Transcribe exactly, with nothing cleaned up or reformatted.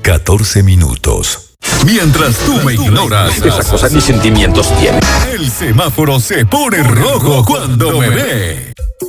catorce minutos. Mientras tú me ignoras, Esas cosas ni sentimientos tienen. el semáforo se pone rojo cuando me ve.